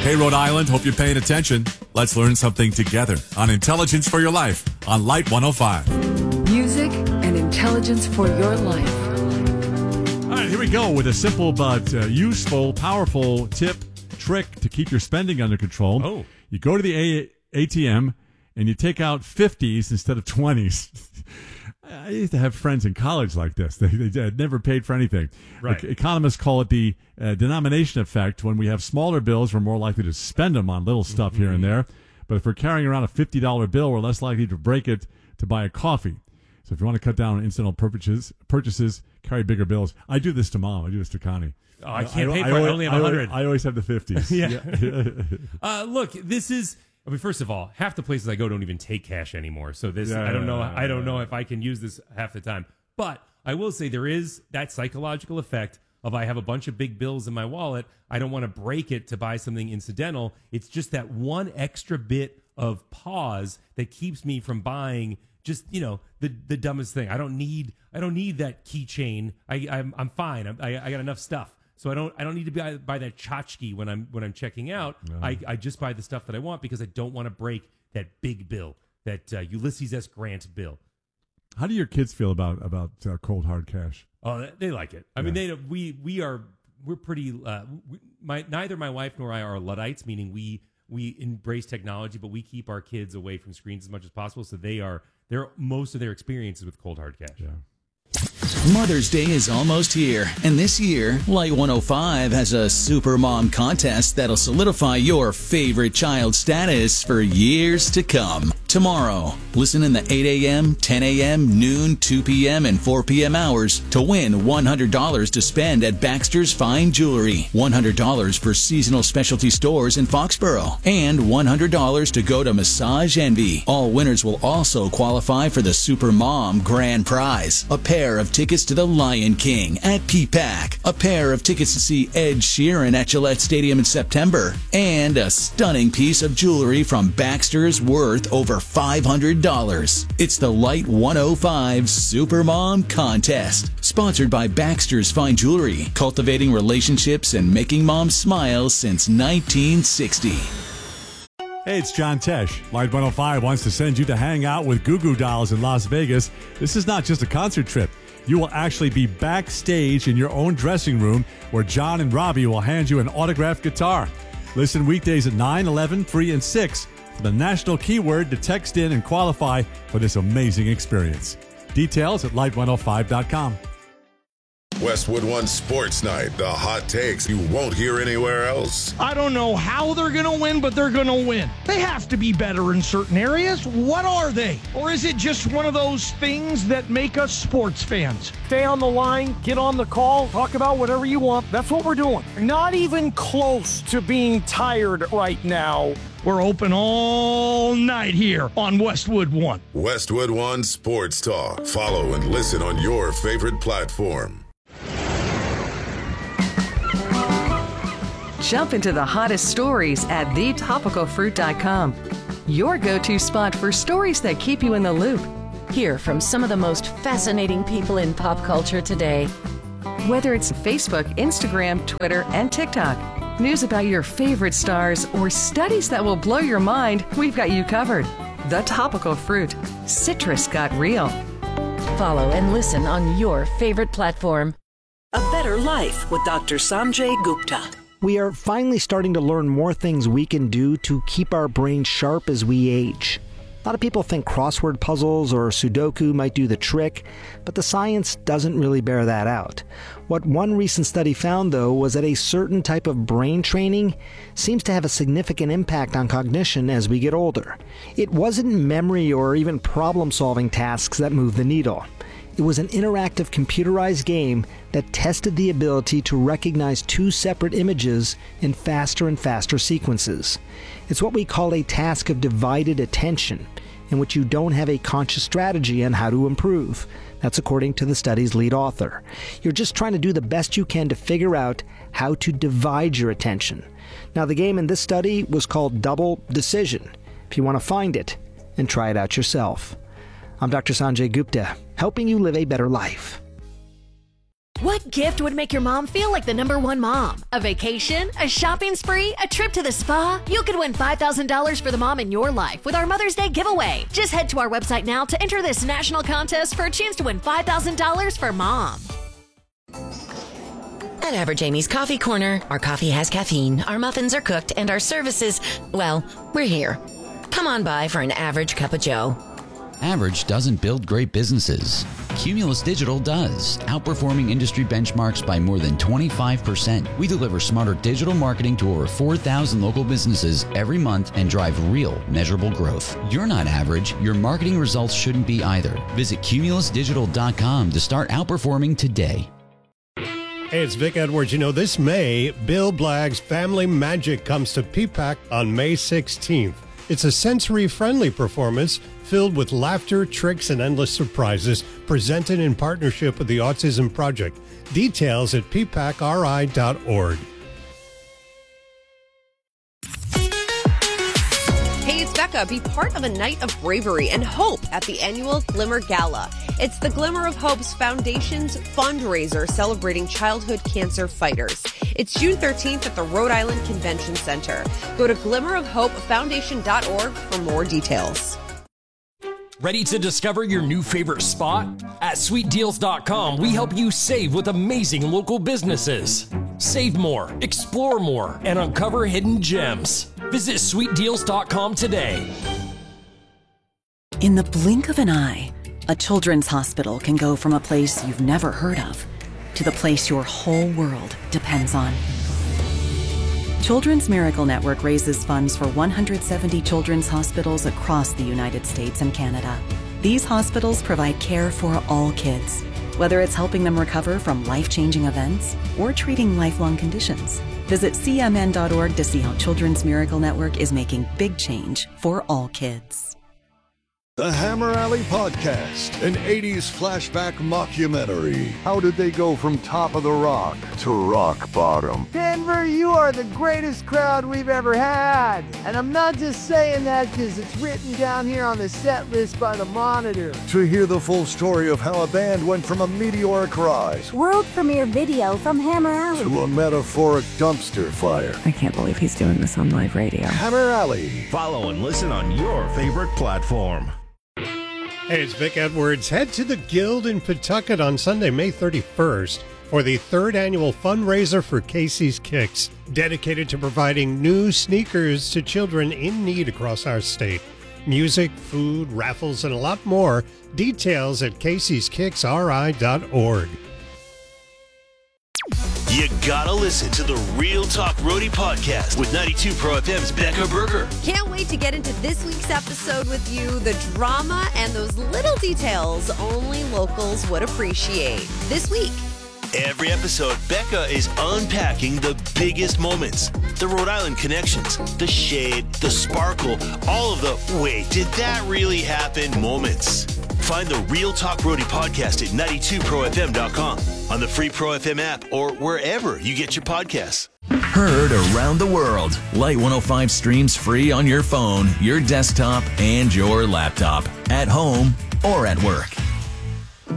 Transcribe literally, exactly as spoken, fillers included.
Hey, Rhode Island, hope you're paying attention. Let's learn something together on Intelligence for Your Life on Light one oh five. Music and intelligence for your life. All right, here we go with a simple but uh, useful, powerful tip, trick to keep your spending under control. Oh. You go to the A- ATM and you take out fifties instead of twenties. I used to have friends in college like this. They, they had never paid for anything. Right. E- Economists call it the uh, denomination effect. When we have smaller bills, we're more likely to spend them on little stuff mm-hmm. here and there. But if we're carrying around a fifty dollar bill, we're less likely to break it to buy a coffee. So if you want to cut down on incidental purchases, purchases, carry bigger bills. I do this to Mom. I do this to Connie. Oh, I can't I, pay I, for I, it. I only have I, one hundred. I always have the fifties. yeah. yeah. uh, look, this is... I mean, first of all, half the places I go don't even take cash anymore. So this, Yeah, I don't know. yeah, I don't yeah. know if I can use this half the time. But I will say there is that psychological effect of I have a bunch of big bills in my wallet. I don't want to break it to buy something incidental. It's just that one extra bit of pause that keeps me from buying just, you know, the the dumbest thing. I don't need I don't need that keychain. I I'm, I'm fine. I'm, I I got enough stuff. So I don't I don't need to buy, buy that tchotchke when I'm when I'm checking out. No. I, I just buy the stuff that I want because I don't want to break that big bill, that uh, Ulysses S. Grant bill. How do your kids feel about about uh, cold hard cash? Oh, they like it. I Yeah. mean, they we we are we're pretty. Uh, we, my neither my wife nor I are Luddites, meaning we we embrace technology, but we keep our kids away from screens as much as possible. So they are they're most of their experiences with cold hard cash. Yeah. Mother's Day is almost here, and this year, Light one oh five has a Super Mom contest that'll solidify your favorite child status for years to come. Tomorrow, listen in the eight a.m., ten a.m., noon, two p.m., and four p.m. hours to win one hundred dollars to spend at Baxter's Fine Jewelry, one hundred dollars for seasonal specialty stores in Foxborough, and one hundred dollars to go to Massage Envy. All winners will also qualify for the Super Mom Grand Prize, a pair of tickets to the Lion King at P PAC, a pair of tickets to see Ed Sheeran at Gillette Stadium in September, and a stunning piece of jewelry from Baxter's worth over five hundred dollars. It's the Light one oh five Super Mom Contest, sponsored by Baxter's Fine Jewelry, cultivating relationships and making moms smile since nineteen sixty. Hey, it's John Tesh. Light one oh five wants to send you to hang out with Goo Goo Dolls in Las Vegas. This is not just a concert trip. You will actually be backstage in your own dressing room where John and Robbie will hand you an autographed guitar. Listen weekdays at nine, eleven, three, and six for the national keyword to text in and qualify for this amazing experience. Details at light one oh five dot com. Westwood One Sports Night, the hot takes you won't hear anywhere else. I don't know how they're going to win, but they're going to win. They have to be better in certain areas. What are they? Or is it just one of those things that make us sports fans? Stay on the line, get on the call, talk about whatever you want. That's what we're doing. Not even close to being tired right now. We're open all night here on Westwood One. Westwood One Sports Talk. Follow and listen on your favorite platform. Jump into the hottest stories at the topical fruit dot com. Your go-to spot for stories that keep you in the loop. Hear from some of the most fascinating people in pop culture today. Whether it's Facebook, Instagram, Twitter, and TikTok, news about your favorite stars, or studies that will blow your mind, we've got you covered. The Topical Fruit. Citrus got real. Follow and listen on your favorite platform. A Better Life with Doctor Sanjay Gupta. We are finally starting to learn more things we can do to keep our brains sharp as we age. A lot of people think crossword puzzles or Sudoku might do the trick, but the science doesn't really bear that out. What one recent study found, though, was that a certain type of brain training seems to have a significant impact on cognition as we get older. It wasn't memory or even problem-solving tasks that moved the needle. It was an interactive computerized game that tested the ability to recognize two separate images in faster and faster sequences. It's what we call a task of divided attention, in which you don't have a conscious strategy on how to improve. That's according to the study's lead author. You're just trying to do the best you can to figure out how to divide your attention. Now, the game in this study was called Double Decision. If you want to find it and try it out yourself. I'm Doctor Sanjay Gupta, helping you live a better life. What gift would make your mom feel like the number one mom? A vacation? A shopping spree? A trip to the spa? You could win five thousand dollars for the mom in your life with our Mother's Day giveaway. Just head to our website now to enter this national contest for a chance to win five thousand dollars for mom. At Average Amy's Coffee Corner, our coffee has caffeine, our muffins are cooked, and our services, well, we're here. Come on by for an average cup of joe. Average doesn't build great businesses. Cumulus Digital does, outperforming industry benchmarks by more than twenty-five percent. We deliver smarter digital marketing to over four thousand local businesses every month and drive real, measurable growth. You're not average. Your marketing results shouldn't be either. Visit cumulus digital dot com to start outperforming today. Hey, it's Vic Edwards. You know, this May, Bill Blagg's Family Magic comes to P PAC on May sixteenth. It's a sensory-friendly performance filled with laughter, tricks, and endless surprises, presented in partnership with the Autism Project. Details at p pac r i dot org. Hey, it's Becca. Be part of a night of bravery and hope at the annual Glimmer Gala. It's the Glimmer of Hope's Foundation's fundraiser celebrating childhood cancer fighters. It's June thirteenth at the Rhode Island Convention Center. Go to glimmer of hope foundation dot org for more details. Ready to discover your new favorite spot? At sweet deals dot com, we help you save with amazing local businesses. Save more, explore more, and uncover hidden gems. Visit sweet deals dot com today. In the blink of an eye, a children's hospital can go from a place you've never heard of to the place your whole world depends on. Children's Miracle Network raises funds for one hundred seventy children's hospitals across the United States and Canada. These hospitals provide care for all kids, whether it's helping them recover from life-changing events or treating lifelong conditions. Visit c m n dot org to see how Children's Miracle Network is making big change for all kids. The Hammer Alley Podcast, an eighties flashback mockumentary. How did they go from top of the rock to rock bottom? Denver, you are the greatest crowd we've ever had. And I'm not just saying that because it's written down here on the set list by the Monitor. To hear the full story of how a band went from a meteoric rise, world premiere video from Hammer Alley, to a metaphoric dumpster fire. I can't believe he's doing this on live radio. Hammer Alley. Follow and listen on your favorite platform. Hey, it's Vic Edwards. Head to the Guild in Pawtucket on Sunday, May thirty-first for the third annual fundraiser for Casey's Kicks, dedicated to providing new sneakers to children in need across our state. Music, food, raffles, and a lot more. Details at caseys kicks r i dot org. You gotta listen to the Real Talk Roadie podcast with ninety-two Pro F M's Becca Berger. Can't wait to get into this week's episode with you. The drama and those little details only locals would appreciate. This week. Every episode, Becca is unpacking the biggest moments. The Rhode Island connections, the shade, the sparkle, all of the wait, did that really happen moments. Find the Real Talk Roadie podcast at ninety-two pro f m dot com, on the free Pro F M app, or wherever you get your podcasts. Heard around the world. Light one oh five streams free on your phone, your desktop, and your laptop, at home or at work.